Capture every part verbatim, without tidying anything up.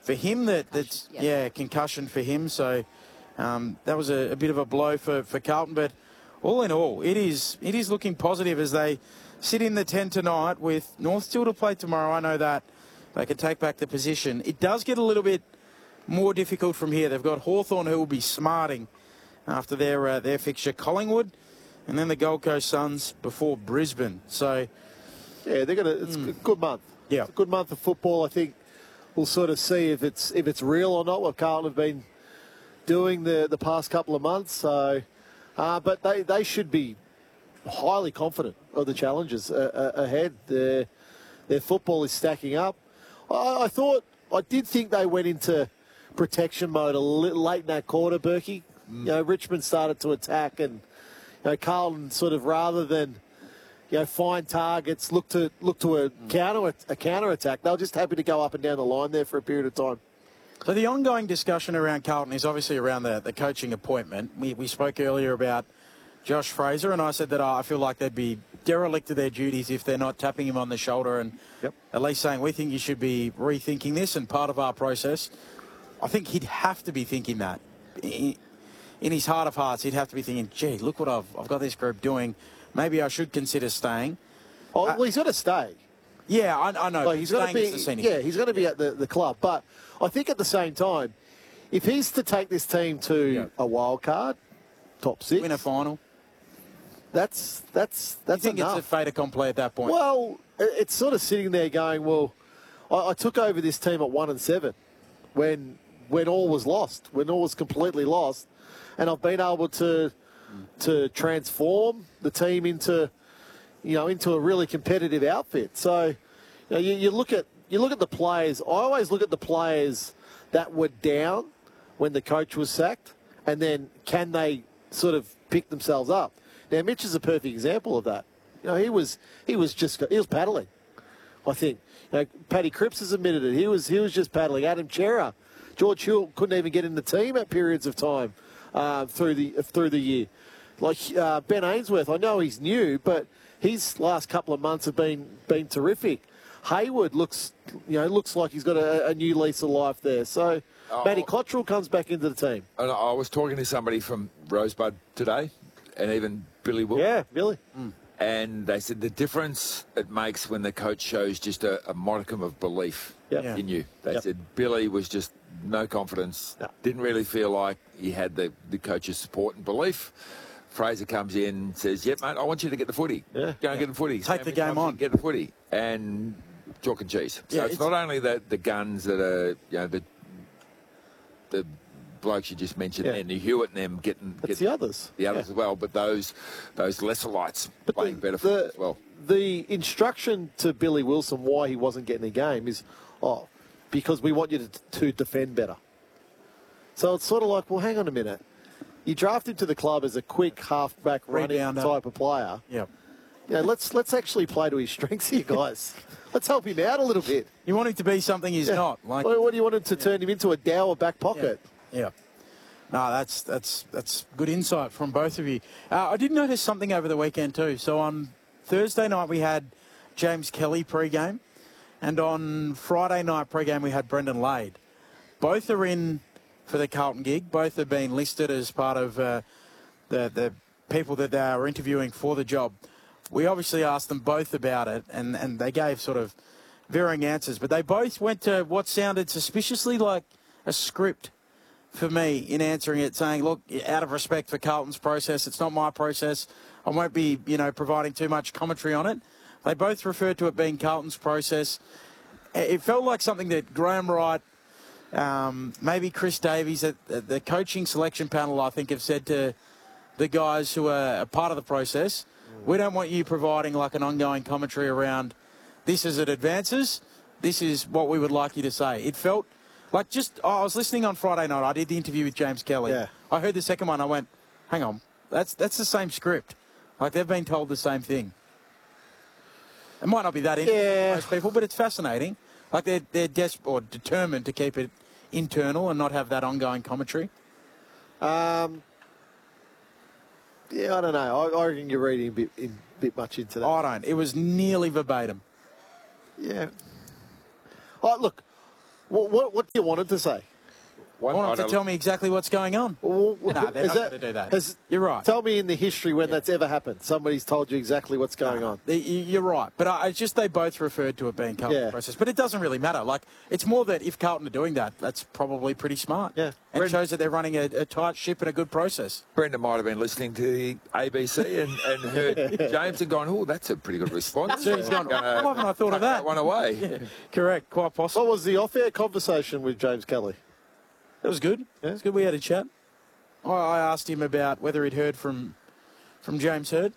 for him. That that's Yep. yeah, concussion for him. So um, that was a, a bit of a blow for, for Carlton. But all in all, it is it is looking positive as they sit in the ten tonight with North still to play tomorrow. I know that they can take back the position. It does get a little bit more difficult from here. They've got Hawthorn, who will be smarting after their uh, their fixture, Collingwood, and then the Gold Coast Suns before Brisbane. So yeah, they're gonna. It's Mm. a good month. Yeah. It's a good month of football. I think we'll sort of see if it's if it's real or not. What Carlton have been doing the the past couple of months. So, uh, but they they should be highly confident of the challenges uh, uh, ahead. Their their football is stacking up. I, I thought I did think they went into protection mode a little late in that quarter, Berkey. Mm. You know, Richmond started to attack, and you know, Carlton sort of rather than you know find targets, look to look to a mm. counter a counter attack. They were just happy to go up and down the line there for a period of time. So the ongoing discussion around Carlton is obviously around the, the coaching appointment. We we spoke earlier about Josh Fraser, and I said that I feel like they'd be derelict of their duties if they're not tapping him on the shoulder and yep. at least saying, we think you should be rethinking this and part of our process. I think he'd have to be thinking that. In his heart of hearts, he'd have to be thinking, gee, look what I've, I've got this group doing. Maybe I should consider staying. Oh, well, uh, he's got to stay. Yeah, I, I know. Like he's got to be. Yeah, he's got to be at the, the club. But I think at the same time, if he's to take this team to yeah. a wild card, top six, win a final, that's that's that's you think enough. It's a fait accompli at that point? Well, it's sort of sitting there going, well, I, I took over this team at one and seven, when when all was lost, when all was completely lost, and I've been able to to transform the team into, you know, into a really competitive outfit. So, you know, you, you look at you look at the players. I always look at the players that were down when the coach was sacked, and then can they sort of pick themselves up? Now, Mitch is a perfect example of that. You know, he was he was just he was paddling. I think. You know, Paddy Cripps has admitted it. He was he was just paddling. Adam Chera, George Hill couldn't even get in the team at periods of time uh, through the through the year. Like uh, Ben Ainsworth, I know he's new, but his last couple of months have been been terrific. Hayward looks, you know, looks like he's got a, a new lease of life there. So, oh, Matty Cottrell comes back into the team. And I was talking to somebody from Rosebud today, and even Billy Will. Yeah, Billy. Mm. And they said the difference it makes when the coach shows just a, a modicum of belief yep. in you. They yep. said Billy was just no confidence, no. didn't really feel like he had the, the coach's support and belief. Fraser comes in, says, yep, mate, I want you to get the footy. Yeah. Go and yeah. get the footy. Take the game on. Get the footy. And chalk and cheese. So yeah, it's, it's not only the, the guns that are, you know, the the blokes you just mentioned, yeah. and the Hewitt and them getting... It's getting the others. The others yeah. as well, but those those lesser lights but playing the, better for the, as well. The instruction to Billy Wilson why he wasn't getting a game is, oh, because we want you to, to defend better. So it's sort of like, well, hang on a minute. You draft him to the club as a quick half-back running Rebounder. type of player. Yeah. You know, let's let's actually play to his strengths here, guys. Let's help him out a little bit. You want him to be something he's yeah. not. Like, what, what do you want him to yeah. turn him into, a dour back pocket? Yeah. yeah. No, that's that's that's good insight from both of you. Uh, I did notice something over the weekend too. So on Thursday night we had James Kelly pre-game, and on Friday night pre-game we had Brendan Lade. Both are in for the Carlton gig. Both have been listed as part of uh, the the people that they are interviewing for the job. We obviously asked them both about it, and, and they gave sort of varying answers. But they both went to what sounded suspiciously like a script for me in answering it, saying, look, out of respect for Carlton's process, it's not my process. I won't be, you know, providing too much commentary on it. They both referred to it being Carlton's process. It felt like something that Graham Wright, um, maybe Chris Davies, at the coaching selection panel, I think, have said to the guys who are a part of the process, we don't want you providing like an ongoing commentary around this as it advances. This is what we would like you to say. It felt like just, oh, I was listening on Friday night. I did the interview with James Kelly. Yeah. I heard the second one. I went, hang on, that's that's the same script. Like they've been told the same thing. It might not be that interesting yeah. to most people, but it's fascinating. Like they're, they're desperate or determined to keep it internal and not have that ongoing commentary. Um, yeah, I don't know. I, I reckon you're reading a bit, in, bit much into that. I don't. It was nearly verbatim. Yeah. Oh, look, What, what, what do you want him to say? I want him to tell me exactly what's going on. Well, no, they're is not that- going to do that. has- You're right. Tell me in the history when that's ever happened. Somebody's told you exactly what's going on. They- you- You're right. But I, it's just they both referred to it being Carlton's Yeah. process. But it doesn't really matter. Like, it's more that if Carlton are doing that, that's probably pretty smart. Yeah. And Bren- shows that they're running a, a tight ship and a good process. Brendan might have been listening to the A B C and, and heard James and gone, oh, that's a pretty good response. So he's gone, Gonna why haven't I thought of tuck that? one away. Yeah, correct. Quite possible. What was the off-air conversation with James Kelly? It was good. Yeah. It was good. We had a chat. I, I asked him about whether he'd heard from from James Hird,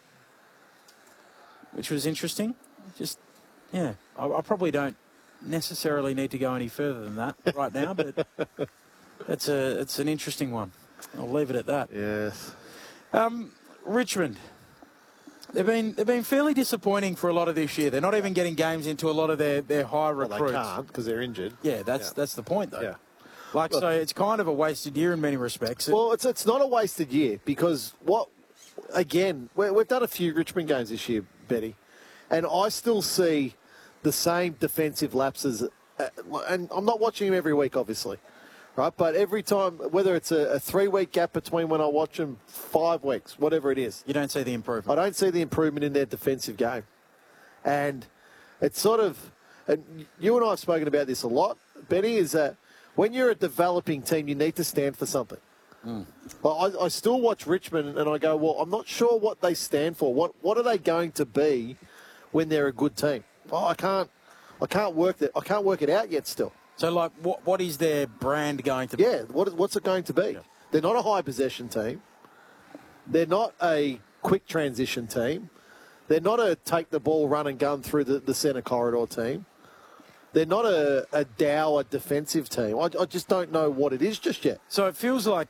which was interesting. Just, yeah, I, I probably don't necessarily need to go any further than that right now, but it's a it's an interesting one. I'll leave it at that. Yes. Um, Richmond. They've been they've been fairly disappointing for a lot of this year. They're not even getting games into a lot of their, their high Well, recruits. they can't because they're injured. Yeah, that's Yeah. that's the point though. Yeah. Like, so it's kind of a wasted year in many respects. Well, it's it's not a wasted year because what, again, we we've done a few Richmond games this year, Betty, and I still see the same defensive lapses. Uh, and I'm not watching them every week, obviously, right? But every time, whether it's a, a three-week gap between when I watch them, five weeks, whatever it is, You don't see the I improvement. don't see the improvement in their defensive game. And it's sort of, and you and I have spoken about this a lot, Benny, is that when you're a developing team, you need to stand for something. Mm. But I, I still watch Richmond and I go, well, I'm not sure what they stand for. What what are they going to be when they're a good team? Oh, I can't, I can't work that. I can't work it out yet. Still, So, like, what what is their brand going to be? yeah. What what's it going to be? They're not a high possession team. They're not a quick transition team. They're not a take the ball, run and gun through the, the centre corridor team. They're not a, a dour defensive team. I, I just don't know what it is just yet. So it feels like,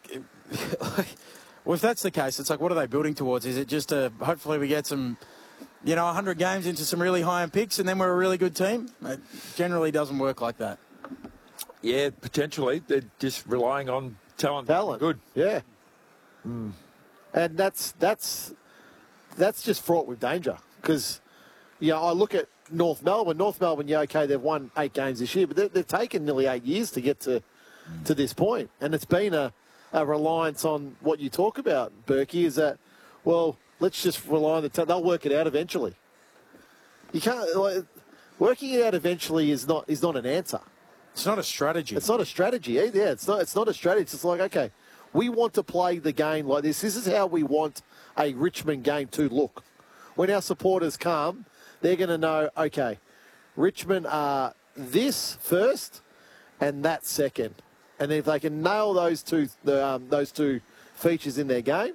well, if that's the case, it's like, what are they building towards? Is it just a, hopefully we get some, you know, one hundred games into some really high-end picks and then we're a really good team? It generally doesn't work like that. Yeah, potentially. They're just relying on talent. Talent. Good. Yeah. And that's that's that's just fraught with danger because, you know, I look at North Melbourne. North Melbourne, yeah, okay, they've won eight games this year, but they've, they've taken nearly eight years to get to to this point. And it's been a, a reliance on what you talk about, Berkey, is that, well, let's just rely on the talent. They'll work it out eventually. You can't, like, working it out eventually is not is not an answer. It's not a strategy. It's not a strategy either. Yeah, it's not. It's not a strategy. It's like, okay, we want to play the game like this. This is how we want a Richmond game to look. When our supporters come, they're going to know, okay, Richmond are this first and that second, and if they can nail those two, the, um, those two features in their game,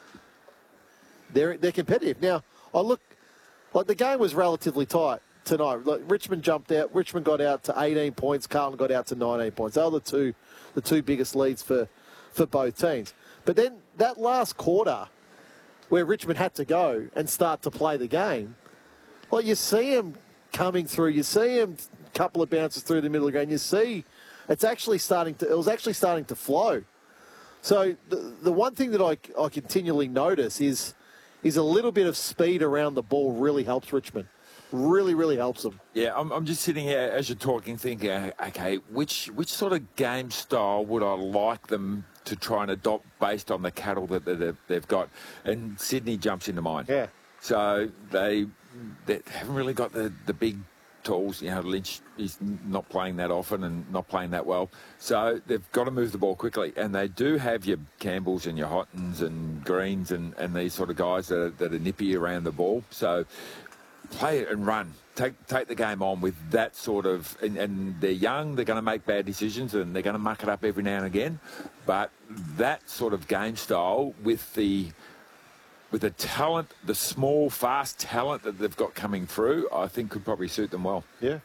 they're they're competitive. Now, I look like the game was relatively tight tonight. Like Richmond jumped out. Richmond got out to eighteen points. Carlton got out to nineteen points. They were the two, the two biggest leads for, for both teams. But then that last quarter, where Richmond had to go and start to play the game, well, you see them coming through. You see them a couple of bounces through the middle of the game. You see it's actually starting to. It was actually starting to flow. So the the one thing that I, I continually notice is is a little bit of speed around the ball really helps Richmond. Really, really helps them. Yeah, I'm, I'm just sitting here as you're talking, thinking, okay, which which sort of game style would I like them to try and adopt based on the cattle that they've, they've got? And Sydney jumps into mind. Yeah. So they they haven't really got the, the big tools. You know, Lynch is not playing that often and not playing that well. So they've got to move the ball quickly. And they do have your Campbells and your Hottons and Greens and, and these sort of guys that are, that are nippy around the ball. So play it and run. Take take the game on with that sort of... And, and they're young, they're going to make bad decisions and they're going to muck it up every now and again. But that sort of game style with the... with the talent, the small, fast talent that they've got coming through, I think could probably suit them well. Yeah.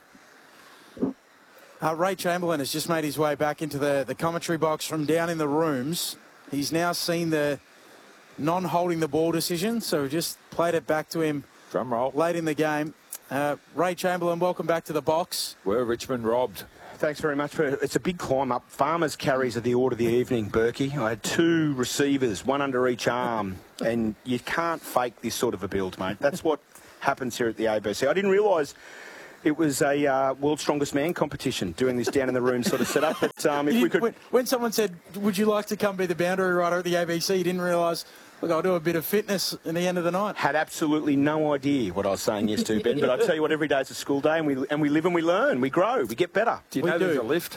Uh, Ray Chamberlain has just made his way back into the, the commentary box from down in the rooms. He's now seen the non-holding the ball decision, so we've just played it back to him Drum roll. late in the game. Uh, Ray Chamberlain, welcome back to the box. Were Richmond robbed? Thanks very much. For It's a big climb up. Farmers carries are the order of the evening, Berkey. I had two receivers, one under each arm, and you can't fake this sort of a build, mate. That's what happens here at the A B C. I didn't realise It was a uh, World's Strongest Man competition, doing this down in the room sort of setup. But um, if You- we could... when, when someone said, would you like to come be the boundary rider at the A B C, you didn't realise, look, I'll do a bit of fitness in the end of the night. Had absolutely no idea what I was saying yes to, Ben. But I tell you what, every day is a school day, and we and we live and we learn, we grow, we get better. Do you We know there's do. a lift?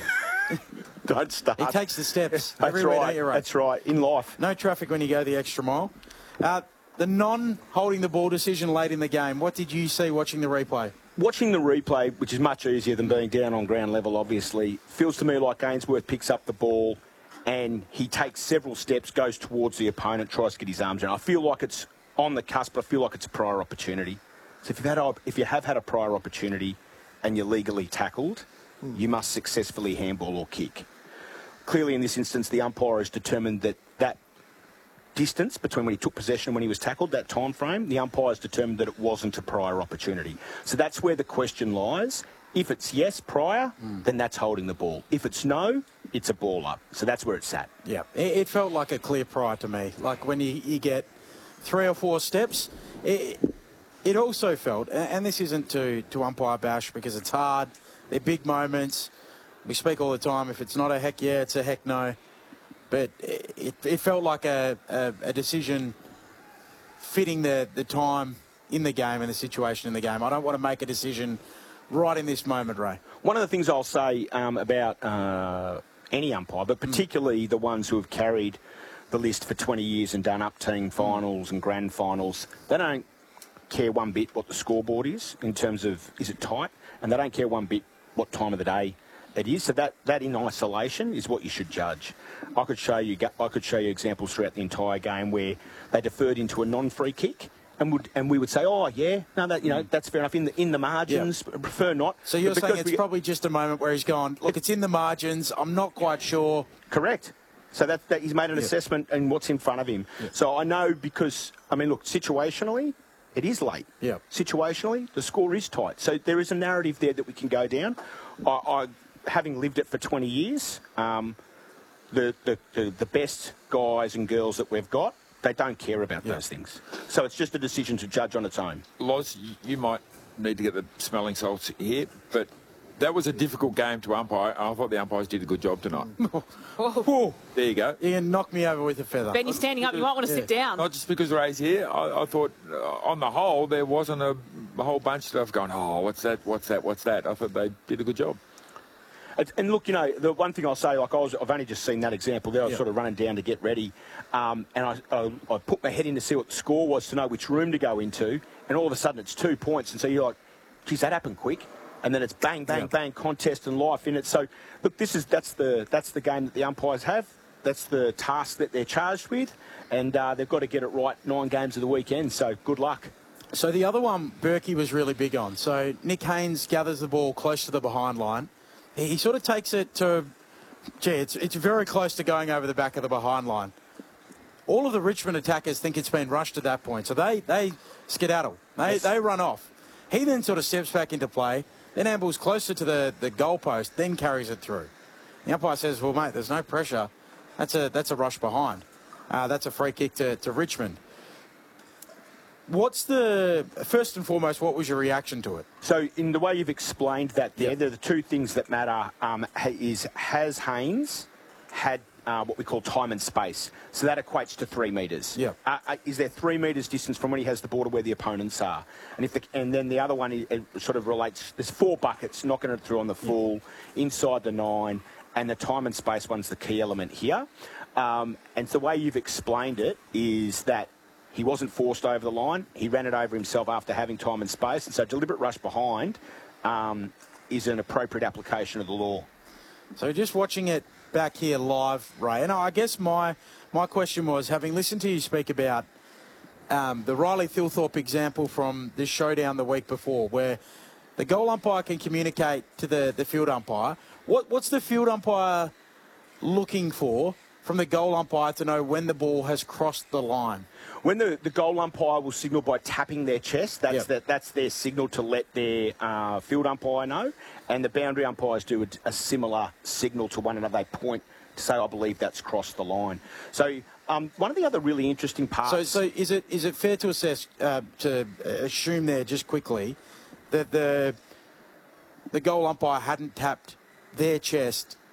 Don't start. He takes the steps That's everywhere, right. don't you, Ray? That's right. In life. No traffic when you go the extra mile. Uh, the non-holding the ball decision late in the game, what did you see watching the replay? Watching the replay, which is much easier than being down on ground level, obviously, feels to me like Ainsworth picks up the ball and he takes several steps, goes towards the opponent, tries to get his arms around. I feel like it's on the cusp, but I feel like it's a prior opportunity. So if you've had a, if you have had a prior opportunity and you're legally tackled, mm. you must successfully handball or kick. Clearly, in this instance, the umpire has determined that that distance between when he took possession and when he was tackled, that time frame, the umpire has determined that it wasn't a prior opportunity. So that's where the question lies. If it's yes, prior, mm. then that's holding the ball. If it's no, it's a ball up. So that's where it's at. Yeah, it, it felt like a clear prior to me. Like when you, you get three or four steps, it, it also felt, and this isn't to, to umpire bash because it's hard, they're big moments. We speak all the time, if it's not a heck yeah, it's a heck no. But it, it felt like a, a, a decision fitting the, the time in the game and the situation in the game. I don't want to make a decision right in this moment, Ray. One of the things I'll say um, about uh, any umpire, but particularly mm. the ones who have carried the list for twenty years and done up team finals mm. and grand finals, they don't care one bit what the scoreboard is in terms of is it tight, and they don't care one bit what time of the day it is. So that, that in isolation is what you should judge. I could show you I could show you examples throughout the entire game where they deferred into a non-free kick, and would and we would say, oh yeah, no, that you know that's fair enough in the in the margins. Yep. Prefer not. So you're but saying it's we, probably just a moment where he's gone, look, it's in the margins. I'm not quite sure. Correct. So that, that he's made an yep. assessment and what's in front of him. Yep. So I know because I mean, look, situationally, it is late. Yeah. Situationally, the score is tight. So there is a narrative there that we can go down. I, I having lived it for twenty years. Um, The, the, the, the best guys and girls that we've got, they don't care about yeah. those things. So it's just a decision to judge on its own. Loz, you might need to get the smelling salts here, but that was a difficult game to umpire. I thought the umpires did a good job tonight. Oh. There you go. You can knock me over with a feather. Ben, you're standing up. You might want to yeah. sit down. Not just because Ray's here. I, I thought, uh, on the whole, there wasn't a, a whole bunch of stuff going, oh, what's that, what's that, what's that. I thought they did a good job. And look, you know, the one thing I'll say, like I was, I've only just seen that example there. I was yeah. sort of running down to get ready, um, and I, I, I put my head in to see what the score was to know which room to go into, and all of a sudden it's two points, and so you're like, geez, that happened quick, and then it's bang, bang, yeah. bang, contest and life in it. So, look, this is that's the that's the game that the umpires have. That's the task that they're charged with, and uh, they've got to get it right nine games of the weekend. So, good luck. So the other one, Berkey was really big on. So Nick Haynes gathers the ball close to the behind line. He sort of takes it to, gee, it's, it's very close to going over the back of the behind line. All of the Richmond attackers think it's been rushed at that point, so they, they skedaddle. They, yes. they run off. He then sort of steps back into play, then ambles closer to the, the goalpost, then carries it through. The umpire says, well, mate, there's no pressure. That's a, that's a rush behind. Uh, that's a free kick to, to Richmond. What's the, first and foremost, what was your reaction to it? So in the way you've explained that there, yep. there are the two things that matter, um, is has Haynes had uh, what we call time and space? So that equates to three metres. Yep. Uh, uh, is there three metres distance from when he has the ball to where the opponents are? And if the, and then the other one is, it sort of relates, there's four buckets, knocking it through on the full, yep. inside the nine, and the time and space one's the key element here. Um, and the way you've explained it is that he wasn't forced over the line. He ran it over himself after having time and space. And so deliberate rush behind um, is an appropriate application of the law. So just watching it back here live, Ray, and I guess my my question was, having listened to you speak about um, the Riley Thilthorpe example from this showdown the week before, where the goal umpire can communicate to the, the field umpire. What What's the field umpire looking for from the goal umpire to know when the ball has crossed the line? When the, the goal umpire will signal by tapping their chest, that's yep. the, that's their signal to let their uh, field umpire know. And the boundary umpires do a, a similar signal to one another. They point to say, I believe that's crossed the line. So um, one of the other really interesting parts... So, so is it is it fair to assess, uh, to assume there just quickly, that the the goal umpire hadn't tapped their chest